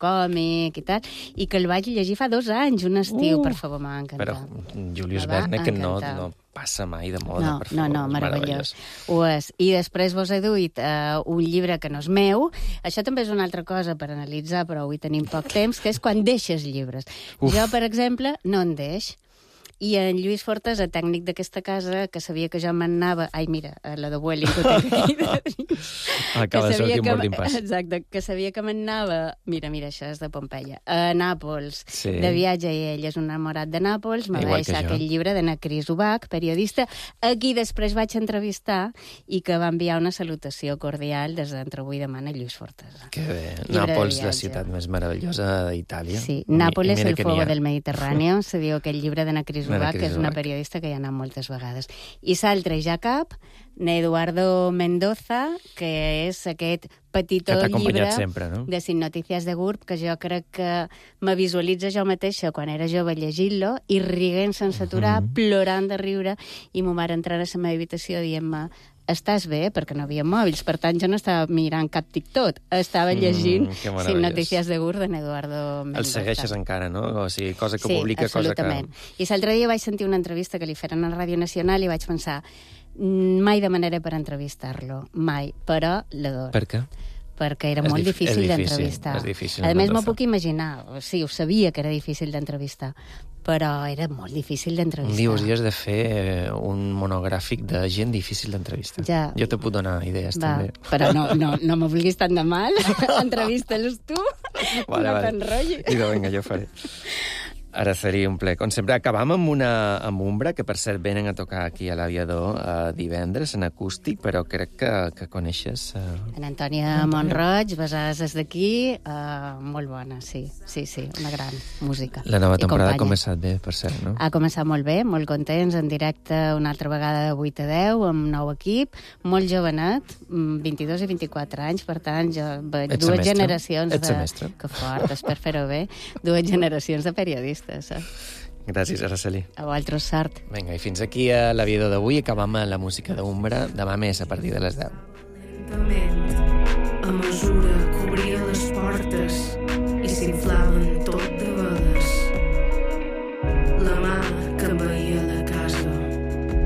còmic i tal, i que el vaig llegir fa 2 anys, un estiu, per favor, m'ha encantat. Però Julius Verne, que no passa mai de moda, per favor. No, meravellós. Ho és. I després vos he duit un llibre que no és meu. Això també és una altra cosa per analitzar, però avui tenim poc temps, que és quan deixes llibres. Jo, per exemple, no en deix. I en Lluís Fortes, el tècnic d'aquesta casa, que sabia que jo m'anava... Ai, mira, la de Vueling, que ho tinc aquí. Acaba de sortir un boarding pass. Exacte, que sabia que m'anava... Mira, això és de Pompeia. A Nàpols, de viatge, i ell és un enamorat de Nàpols, me va deixar aquell llibre d'Anna Cris Ubach, periodista, a qui després vaig entrevistar i que va enviar una salutació cordial des d'entre avui demà a Lluís Fortes. Que bé. Nàpols, la ciutat més meravellosa d'Itàlia. Sí, Nàpols, el fuego del Mediterráneo, se diu aquell llibre d'Anna Cris Ubach, que és una periodista que hi ha anat moltes vegades. I s'altre ja cap, Eduardo Mendoza, que és aquest petitó llibre sempre, no? de Sin Noticias de GURB, que jo crec que me visualitza jo mateixa quan era jove llegint-lo i riguent sense aturar, plorant de riure, i ma mare entrar a la meva habitació dient-me: estàs bé? Perquè no havia mòbils, per tant jo no estava mirant cap TikTok, estava llegint Sin Noticias de GURB d'en Eduardo Mendoza. El segueixes encara, no? O sigui, cosa que publica, cosa que... Sí, absolutament. I l'altre dia vaig sentir una entrevista que li feren a Ràdio Nacional i vaig pensar, mai demanaré per entrevistar-lo, mai, però l'adoro. Per què? Perquè era molt difícil d'entrevistar. És difícil. A més, m'ho puc imaginar. Sí, ho sabia que era difícil d'entrevistar, però era molt difícil d'entrevistar. Un dia hauries de fer un monogràfic de gent difícil d'entrevistar. Ja. Jo te puc donar idees, també. Però no me vulguis tant de mal. Entrevista-los tu. Vale. T'enrotllis. Vinga, jo faré. Ara seria un ple. Com sempre, acabam amb Umbra, que per cert venen a tocar aquí a l'Aviador divendres en acústic, però crec que coneixes... En Antònia Montroig, basades des d'aquí, molt bona, sí, una gran música. La nova temporada ha començat bé, per cert, no? Ha començat molt bé, molt contents, en directe una altra vegada de 8 a 10, amb nou equip, molt jovenet, 22 i 24 anys, per tant, jo veig dues generacions de... Ets semestre. Que fort, espero fer-ho bé. Dues generacions de periodistes. Gràcies, Araceli. A vosaltres, sort. Vinga, i fins aquí a l'Aviador d'avui. Acabam amb la música d'Umbra. Demà més, a partir de les 10. Lentament, a mesura que obria